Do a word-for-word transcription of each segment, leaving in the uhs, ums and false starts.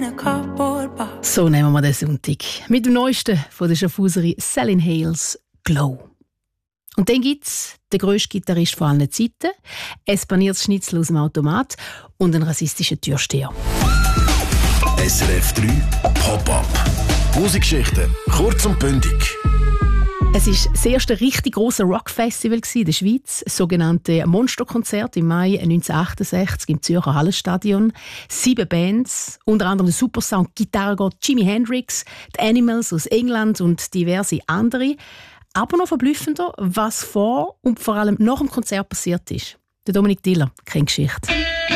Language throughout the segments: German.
a cardboard box. So nehmen wir den Sonntag. Mit dem Neuesten von der Schaffhauserin Celine Hales «Glow». Und dann gibt es den grössten Gitarrist von allen Zeiten, ein paniertes Schnitzel aus dem Automat und einen rassistischen Türsteher. S R F drei Pop-Up. Musikgeschichten, kurz und bündig. Es war das erste richtig grosse Rockfestival in der Schweiz, das sogenannte Monsterkonzert im Mai neunzehnhundertachtundsechzig im Zürcher Hallenstadion. Sieben Bands, unter anderem der Supersound Gitarrengott Jimi Hendrix, die Animals aus England und diverse andere. Aber noch verblüffender, was vor und vor allem nach dem Konzert passiert ist. Der Dominik Diller kennt Geschichte.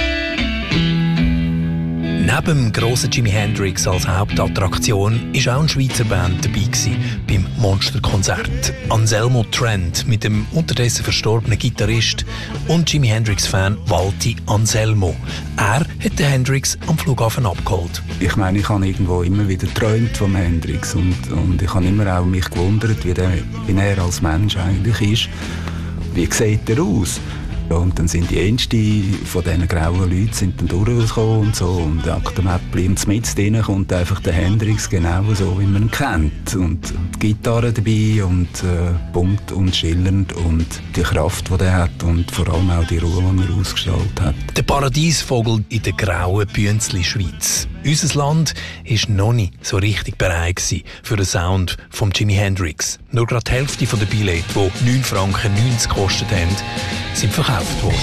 Neben dem grossen Jimi Hendrix als Hauptattraktion war auch eine Schweizer Band dabei gewesen, beim Monsterkonzert. Anselmo Trent mit dem unterdessen verstorbenen Gitarrist und Jimi Hendrix-Fan Walti Anselmo. Er hat den Hendrix am Flughafen abgeholt. Ich meine, ich habe irgendwo immer wieder geträumt vom Hendrix und, und ich habe immer auch mich gewundert, wie, der, wie er als Mensch eigentlich ist. Wie sieht er aus? Und dann sind die Ängste von diesen grauen Leuten sind dann durchgekommen und so. Und auf dem Äppli und mit drin kommt einfach der Hendrix genau so, wie man ihn kennt. Und die Gitarre dabei und äh, bunt und schillernd und die Kraft, die er hat und vor allem auch die Ruhe, die er ausgestrahlt hat. Der Paradiesvogel in der grauen Bünzli Schweiz. Unser Land war noch nicht so richtig bereit für den Sound von Jimi Hendrix. Nur gerade die Hälfte der Billette, die neun Franken neunzig gekostet haben, sind verkauft worden.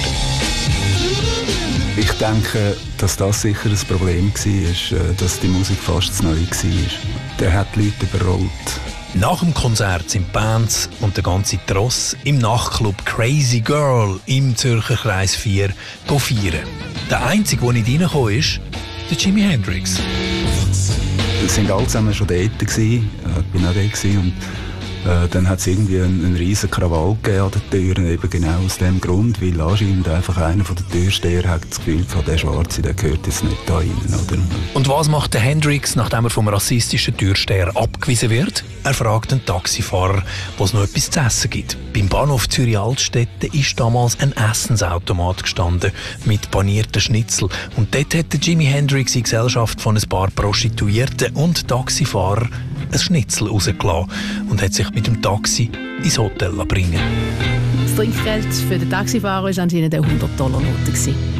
Ich denke, dass das sicher ein Problem war, dass die Musik fast zu neu war. Der hat die Leute überrollt. Nach dem Konzert sind Bands und der ganze Tross im Nachtclub Crazy Girl im Zürcher Kreis vier feiern. Der Einzige, der nicht reingekommen ist, der Jimi Hendrix. Wir waren alle zusammen schon dort, ich war auch dort und äh, dann hat es irgendwie einen, einen riesen Krawall gegeben an den Türen, eben genau aus dem Grund, weil anscheinend einfach einer von den Türstehern hat das Gefühl, der Schwarze, der gehört jetzt nicht da rein, oder? Und was macht der Hendrix, nachdem er vom rassistischen Türsteher abgewiesen wird? Er fragt einen Taxifahrer, wo es noch etwas zu essen gibt. Beim Bahnhof Zürich-Altstetten ist damals ein Essensautomat gestanden mit panierten Schnitzel. Und dort hat der Jimi Hendrix in Gesellschaft von ein paar Prostituierten und Taxifahrern ein Schnitzel rausgelassen und hat sich mit dem Taxi ins Hotel bringen lassen. Das Trinkgeld für den Taxifahrer war anscheinend eine hundert Dollar Note.